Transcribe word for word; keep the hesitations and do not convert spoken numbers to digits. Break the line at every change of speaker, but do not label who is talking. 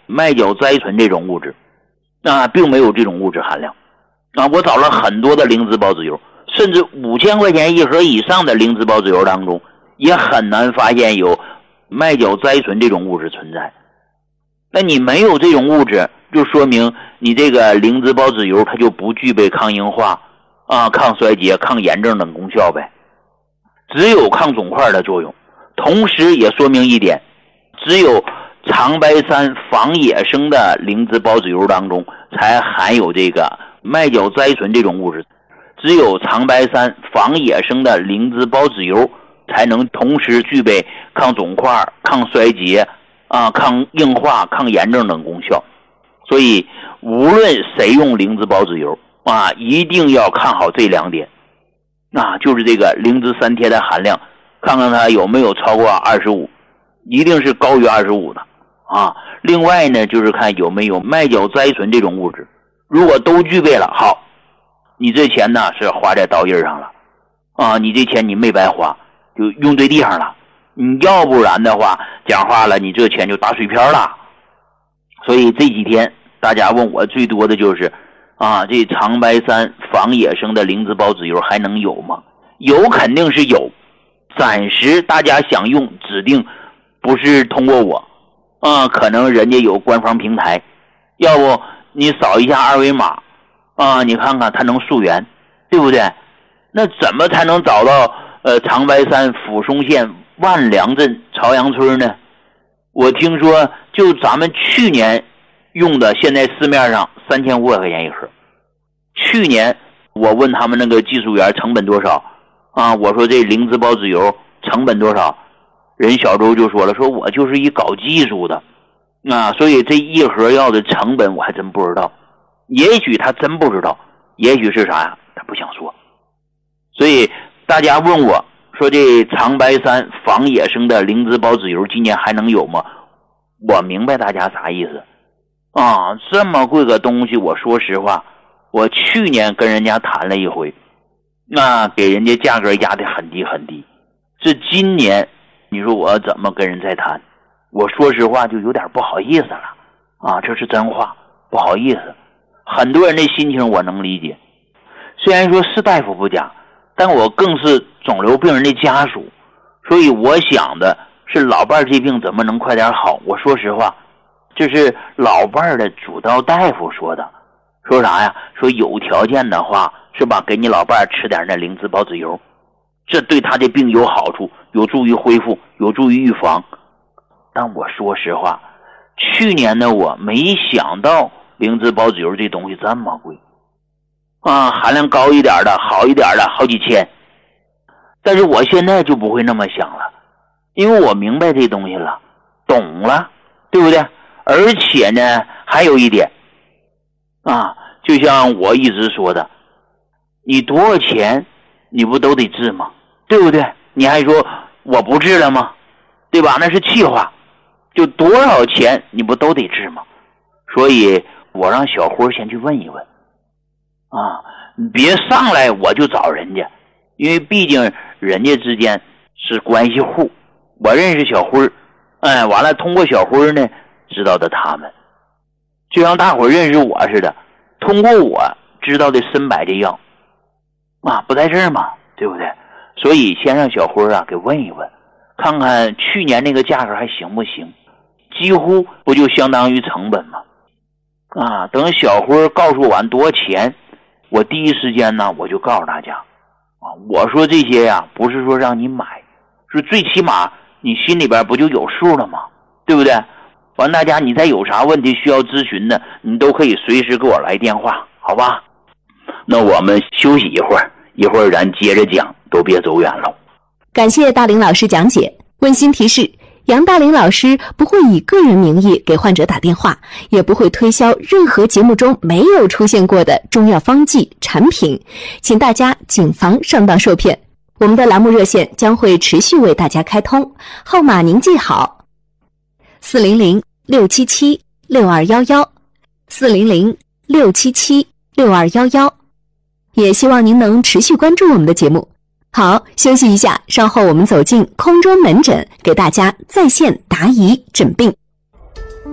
麦角甾醇这种物质，啊，并没有这种物质含量。啊，我找了很多的灵芝孢子油，甚至五千块钱一盒以上的灵芝孢子油当中，也很难发现有麦角甾醇这种物质存在。那你没有这种物质，就说明你这个灵芝孢子油它就不具备抗硬化、啊、抗衰竭、抗炎症等功效呗，只有抗肿块的作用。同时也说明一点，只有长白山仿野生的灵芝孢子油当中才含有这个麦角甾醇这种物质，只有长白山仿野生的灵芝孢子油才能同时具备抗肿块、抗衰竭、啊、抗硬化、抗炎症等功效。所以无论谁用灵芝孢子油啊，一定要看好这两点，啊，就是这个灵芝三萜的含量，看看它有没有超过二十五，一定是高于二十五的啊。另外呢，就是看有没有麦角甾醇这种物质，如果都具备了，好，你这钱呢是花在刀刃上了啊，你这钱你没白花，就用对地方了。你要不然的话，讲话了，你这钱就打水漂了。所以这几天大家问我最多的就是啊，这长白山仿野生的灵芝孢子油还能有吗？有肯定是有，暂时大家想用指定不是通过我啊，可能人家有官方平台，要不你扫一下二维码啊，你看看它能溯源，对不对？那怎么才能找到呃长白山抚松县万良镇朝阳村呢？我听说就咱们去年用的，现在市面上三千五百块钱一盒。去年我问他们那个技术员成本多少啊？我说这灵芝孢子油成本多少？人小周就说了，说我就是一搞技术的啊，所以这一盒药的成本我还真不知道。也许他真不知道，也许是啥呀？他不想说。所以大家问我说这长白山仿野生的灵芝孢子油今年还能有吗？我明白大家啥意思啊，这么贵个东西，我说实话，我去年跟人家谈了一回，那给人家价格压得很低很低。这今年你说我怎么跟人再谈？我说实话就有点不好意思了啊，这是真话，不好意思。很多人的心情我能理解，虽然说是大夫不假，但我更是肿瘤病人的家属，所以我想的是老伴儿这病怎么能快点好。我说实话，这是老伴儿的主刀大夫说的，说啥呀？说有条件的话是吧，给你老伴儿吃点那灵芝孢子油，这对他的病有好处，有助于恢复，有助于预防。但我说实话，去年的我没想到灵芝孢子油这东西这么贵啊，含量高一点的好一点的好几千。但是我现在就不会那么想了，因为我明白这东西了，懂了，对不对？而且呢还有一点啊，就像我一直说的，你多少钱你不都得治吗？对不对？你还说我不治了吗？对吧？那是气话，就多少钱你不都得治吗？所以我让小辉先去问一问啊，你别上来我就找人家，因为毕竟人家之间是关系户，我认识小辉，哎，完了通过小辉呢知道的他们，就像大伙认识我似的，通过我知道的参百的药啊，不在这儿嘛，对不对？所以先让小辉啊给问一问，看看去年那个价格还行不行，几乎不就相当于成本吗？啊，等小辉告诉完多少钱，我第一时间呢我就告诉大家啊，我说这些呀不是说让你买，是最起码你心里边不就有数了吗？对不对？完大家你再有啥问题需要咨询的，你都可以随时给我来电话，好吧？那我们休息一会儿，一会儿咱接着讲，都别走远了。
感谢大林老师讲解。温馨提示，杨大林老师不会以个人名义给患者打电话，也不会推销任何节目中没有出现过的中药方剂产品，请大家谨防上当受骗。我们的栏目热线将会持续为大家开通，号码您记好：四零零六七七六二一一，四零零六七七六二一一。也希望您能持续关注我们的节目。好，休息一下，稍后我们走进空中门诊，给大家在线答疑诊病。